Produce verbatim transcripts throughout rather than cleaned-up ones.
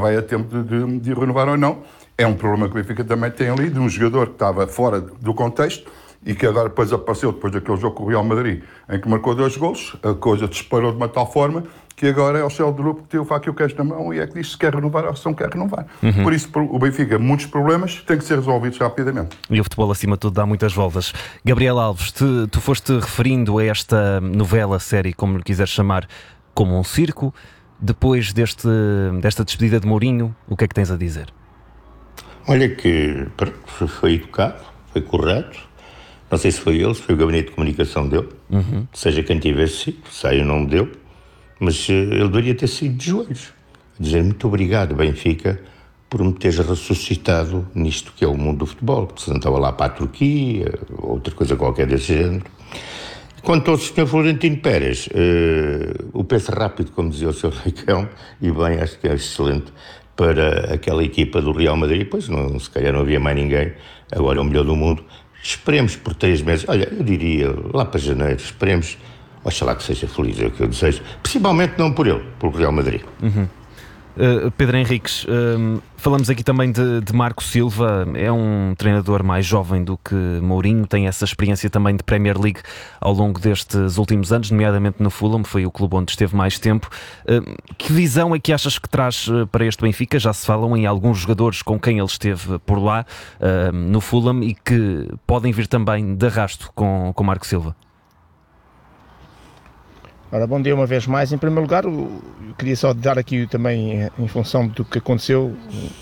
vai a tempo de, de, de renovar ou não. É um problema que o Benfica também tem ali, de um jogador que estava fora do contexto e que agora depois apareceu, depois daquele jogo com o Real Madrid, em que marcou dois golos, a coisa disparou de uma tal forma que agora é o céu do grupo que tem o faca e o queijo na mão e é que diz se quer renovar ou se não quer renovar. Uhum. Por isso, o Benfica, muitos problemas têm que ser resolvidos rapidamente. E o futebol, acima de tudo, dá muitas voltas. Gabriel Alves, te, tu foste referindo a esta novela, série, como lhe quiseres chamar, como um circo. Depois deste, desta despedida de Mourinho, o que é que tens a dizer? Olha que foi educado, foi correto. Não sei se foi ele, se foi o gabinete de comunicação dele. Uhum. Seja quem tivesse sido, sai o nome dele. Mas uh, ele deveria ter sido de joelhos. Dizer muito obrigado, Benfica, por me teres ressuscitado nisto que é o mundo do futebol. Porque se não estava lá para a Turquia, ou outra coisa qualquer desse género. Quanto ao senhor Florentino Pérez, uh, o peso rápido, como dizia o senhor Raicão, e bem, acho que é excelente, para aquela equipa do Real Madrid, pois não, se calhar não havia mais ninguém, agora é o melhor do mundo. Esperemos por três meses, olha, eu diria lá para janeiro, esperemos, oxalá que seja feliz, é o que eu desejo, principalmente não por ele, pelo Real Madrid. Uhum. Uh, Pedro Henriques, uh, falamos aqui também de, de Marco Silva, é um treinador mais jovem do que Mourinho, tem essa experiência também de Premier League ao longo destes últimos anos, nomeadamente no Fulham, foi o clube onde esteve mais tempo. Uh, que visão é que achas que traz para este Benfica? Já se falam em alguns jogadores com quem ele esteve por lá, uh, no Fulham, e que podem vir também de arrasto com, com Marco Silva. Ora, bom dia uma vez mais. Em primeiro lugar, eu queria só dar aqui também, em função do que aconteceu,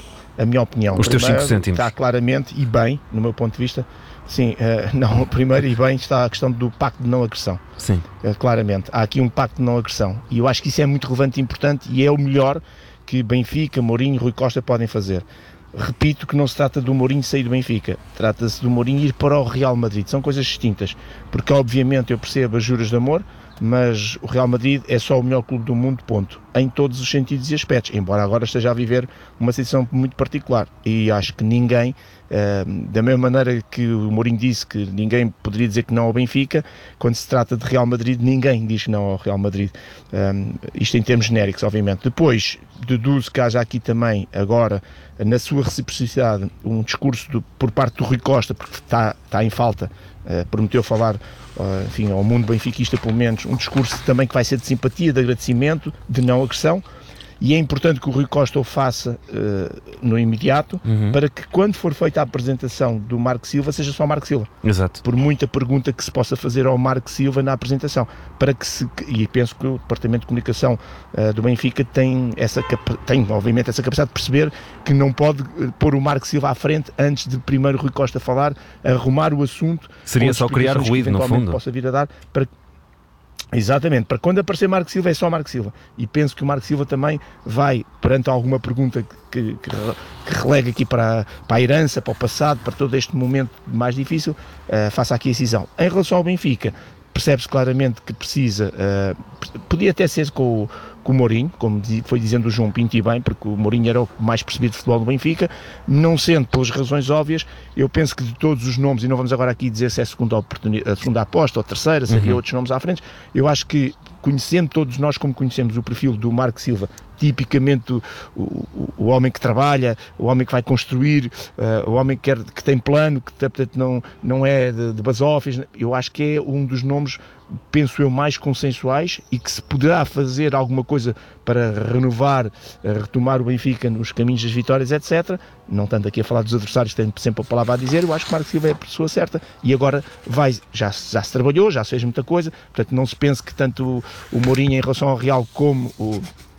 a minha opinião. Os teus cinco cêntimos. Está claramente, e bem, no meu ponto de vista, sim, uh, não, primeiro e bem está a questão do pacto de não agressão. Sim. Uh, claramente, há aqui um pacto de não agressão e eu acho que isso é muito relevante e importante e é o melhor que Benfica, Mourinho e Rui Costa podem fazer. Repito que não se trata do Mourinho sair do Benfica, trata-se do Mourinho ir para o Real Madrid, são coisas distintas, porque obviamente eu percebo as juras de amor, mas o Real Madrid é só o melhor clube do mundo, ponto, em todos os sentidos e aspectos, embora agora esteja a viver uma situação muito particular, e acho que ninguém, uh, da mesma maneira que o Mourinho disse que ninguém poderia dizer que não ao Benfica, quando se trata de Real Madrid, ninguém diz que não ao Real Madrid, um, isto em termos genéricos, obviamente. Depois, deduzo que haja aqui também, agora, na sua reciprocidade, um discurso do, por parte do Rui Costa, porque está, está em falta, uh, prometeu falar, uh, enfim, ao mundo benfiquista pelo menos, um discurso também que vai ser de simpatia, de agradecimento, de não agressão, e é importante que o Rui Costa o faça uh, no imediato, uhum. para que quando for feita a apresentação do Marco Silva, seja só Marco Silva. Exato. Por muita pergunta que se possa fazer ao Marco Silva na apresentação, para que se, e penso que o Departamento de Comunicação uh, do Benfica tem, essa, tem obviamente essa capacidade de perceber que não pode uh, pôr o Marco Silva à frente antes de primeiro Rui Costa falar, arrumar o assunto. Seria só criar ruído, no fundo. Possa vir a dar para Exatamente, para quando aparecer Marco Silva é só Marco Silva, e penso que o Marco Silva também vai, perante alguma pergunta que, que, que relega aqui para, para a herança, para o passado, para todo este momento mais difícil, uh, faça aqui a decisão. Em relação ao Benfica, percebe-se claramente que precisa, uh, podia até ser com o, com o Mourinho, como foi dizendo o João Pinto e bem, porque o Mourinho era o mais percebido de futebol do Benfica, não sendo pelas razões óbvias. Eu penso que de todos os nomes, e não vamos agora aqui dizer se é a segunda, a segunda aposta ou a terceira, se havia uhum. outros nomes à frente, eu acho que, conhecendo todos nós como conhecemos o perfil do Marco Silva, tipicamente o, o, o homem que trabalha, o homem que vai construir, uh, o homem que, quer, que tem plano, que portanto, não, não é de, de basófias, eu acho que é um dos nomes, penso eu, mais consensuais e que se poderá fazer alguma coisa para renovar, retomar o Benfica nos caminhos das vitórias, etcétera. Não tanto aqui a falar dos adversários, tenho sempre a palavra a dizer, eu acho que Marco Silva é a pessoa certa e agora vai, já, já se trabalhou, já se fez muita coisa, portanto não se pense que tanto o, o Mourinho em relação ao Real como o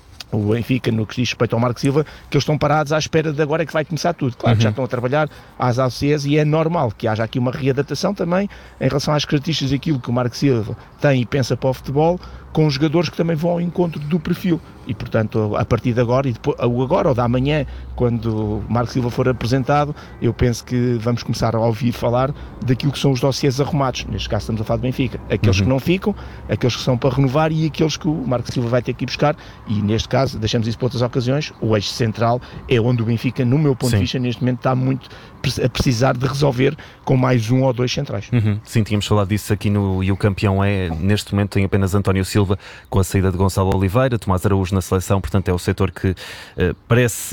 o Benfica, no que diz respeito ao Marco Silva, que eles estão parados à espera de agora é que vai começar tudo. Claro, uhum. que já estão a trabalhar às alceias e é normal que haja aqui uma readaptação também em relação às características daquilo que o Marco Silva tem e pensa para o futebol, com os jogadores que também vão ao encontro do perfil. E, portanto, a partir de agora, e depois, ou agora ou da manhã, quando o Marco Silva for apresentado, eu penso que vamos começar a ouvir falar daquilo que são os dossiês arrumados. Neste caso estamos a falar do Benfica. Aqueles uhum. que não ficam, aqueles que são para renovar e aqueles que o Marco Silva vai ter que ir buscar. E, neste caso, deixamos isso para outras ocasiões, o eixo central é onde o Benfica, no meu ponto Sim. de vista, neste momento está muito a precisar de resolver com mais um ou dois centrais. Uhum. Sim, tínhamos falado disso aqui no E o Campeão é, neste momento tem apenas António Silva com a saída de Gonçalo Oliveira, Tomás Araújo na seleção, portanto é o setor que uh, parece